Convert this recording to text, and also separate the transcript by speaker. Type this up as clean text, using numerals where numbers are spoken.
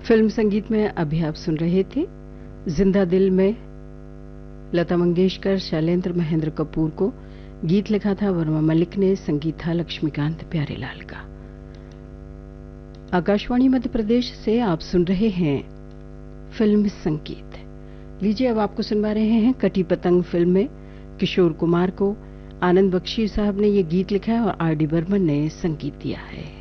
Speaker 1: Film संगीत में अभी आप सुन रहे थे जिंदा दिल में लता मंगेशकर, शैलेंद्र महेंद्र कपूर को गीत लिखा था वर्मा मलिक ने, संगीत था लक्ष्मीकांत प्यारेलाल का। आकाशवाणी मध्य प्रदेश से आप सुन रहे हैं फिल्म संगीत। लीजिए अब आपको सुनवा रहे हैं कटी पतंग फिल्म में किशोर कुमार को आनंद बख्शी साहब ने ये गीत लिखा है और आर डी बर्मन ने संगीत दिया है।